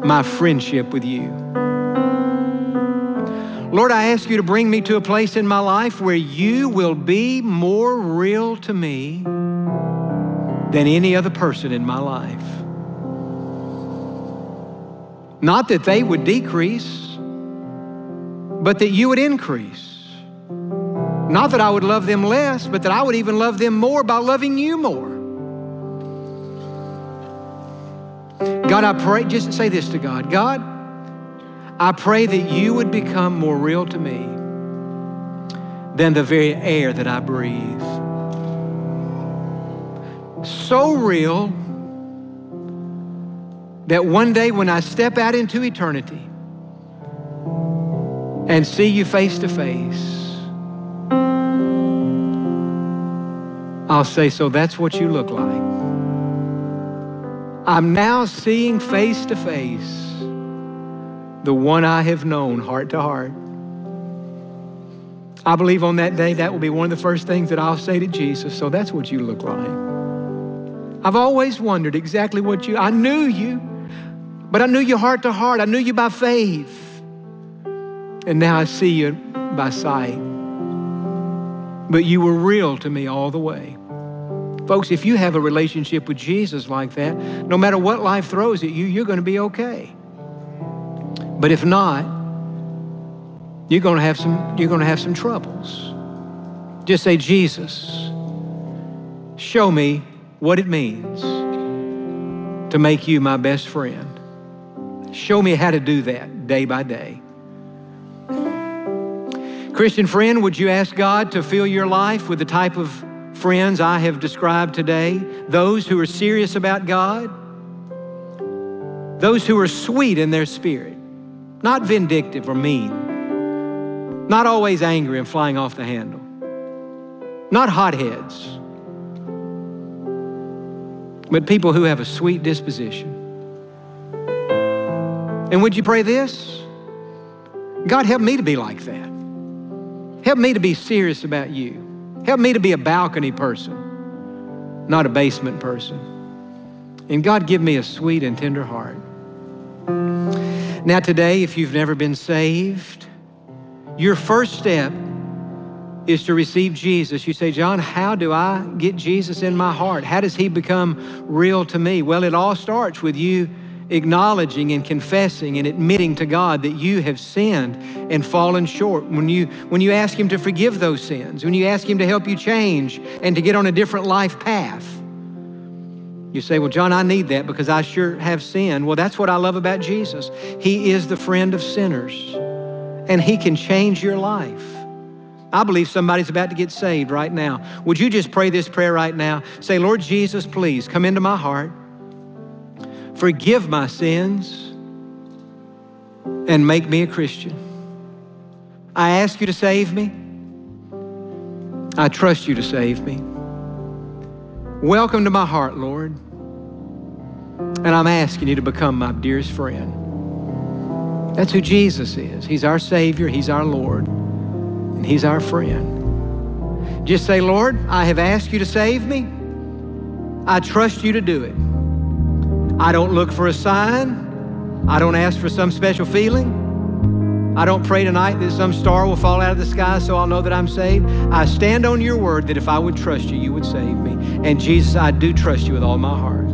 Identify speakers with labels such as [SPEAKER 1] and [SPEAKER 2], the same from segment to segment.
[SPEAKER 1] my friendship with you. Lord, I ask you to bring me to a place in my life where you will be more real to me than any other person in my life. Not that they would decrease, but that you would increase. Not that I would love them less, but that I would even love them more by loving you more. God, I pray, just say this to God. God, I pray that you would become more real to me than the very air that I breathe. So real that one day when I step out into eternity and see you face to face, I'll say, so that's what you look like. I'm now seeing face to face the one I have known heart to heart. I believe on that day, that will be one of the first things that I'll say to Jesus, so that's what you look like. I've always wondered exactly I knew you, but I knew you heart to heart. I knew you by faith. And now I see you by sight. But you were real to me all the way. Folks, if you have a relationship with Jesus like that, no matter what life throws at you, you're going to be okay. But if not, you're going to have some troubles. Just say, Jesus, show me what it means to make you my best friend. Show me how to do that day by day. Christian friend, would you ask God to fill your life with the type of friends I have described today? Those who are serious about God, those who are sweet in their spirit, not vindictive or mean, not always angry and flying off the handle, not hotheads, but people who have a sweet disposition. And would you pray this? God, help me to be like that. Help me to be serious about you. Help me to be a balcony person, not a basement person. And God, give me a sweet and tender heart. Now today, if you've never been saved, your first step is to receive Jesus. You say, John, how do I get Jesus in my heart? How does he become real to me? Well, it all starts with you acknowledging and confessing and admitting to God that you have sinned and fallen short. When you ask him to forgive those sins, when you ask him to help you change and to get on a different life path, you say, well, John, I need that because I sure have sinned. Well, that's what I love about Jesus. He is the friend of sinners, and he can change your life. I believe somebody's about to get saved right now. Would you just pray this prayer right now? Say, Lord Jesus, please come into my heart. Forgive my sins and make me a Christian. I ask you to save me. I trust you to save me. Welcome to my heart, Lord. And I'm asking you to become my dearest friend. That's who Jesus is. He's our Savior. He's our Lord. And he's our friend. Just say, Lord, I have asked you to save me. I trust you to do it. I don't look for a sign. I don't ask for some special feeling. I don't pray tonight that some star will fall out of the sky so I'll know that I'm saved. I stand on your word that if I would trust you, you would save me. And Jesus, I do trust you with all my heart.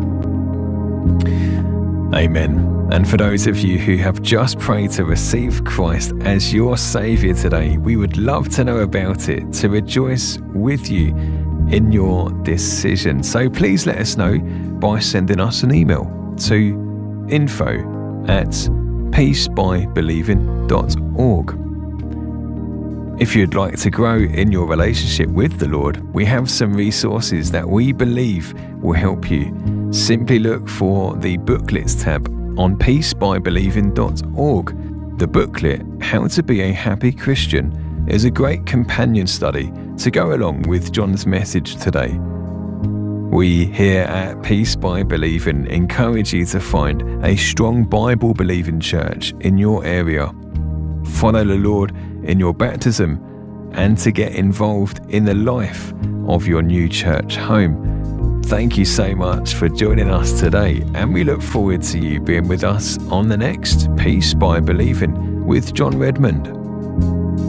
[SPEAKER 2] Amen. And for those of you who have just prayed to receive Christ as your Saviour today, we would love to know about it, to rejoice with you in your decision. So please let us know by sending us an email to info@peacebybelieving.org. If you'd like to grow in your relationship with the Lord, we have some resources that we believe will help you. Simply look for the booklets tab on peacebybelieving.org. The booklet, How to Be a Happy Christian, is a great companion study to go along with John's message today. We here at Peace by Believing encourage you to find a strong Bible-believing church in your area. Follow the Lord in your baptism and to get involved in the life of your new church home. thank you so much for joining us today, and we look forward to you being with us on the next Peace by Believing with John Redmond.